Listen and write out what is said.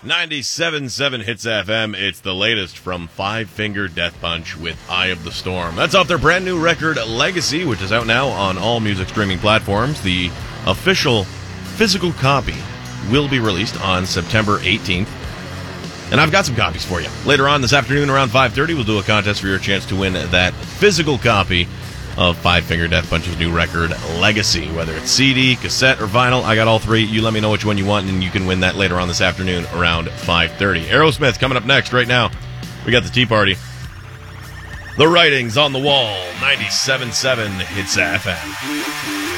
97.7 Hits FM. It's the latest from Five Finger Death Punch with Eye of the Storm. That's off their brand new record, Legacy, which is out now on all music streaming platforms. The official physical copy will be released on September 18th. And I've got some copies for you. Later on this afternoon around 5:30, we'll do a contest for your chance to win that physical copy of Five Finger Death Punch's new record, Legacy. Whether it's CD, cassette, or vinyl, I got all three. You let me know which one you want, and you can win that later on this afternoon around 5:30. Aerosmith coming up next. Right now, we got the Tea Party. The Writing's on the Wall, 97.7 Hits FM.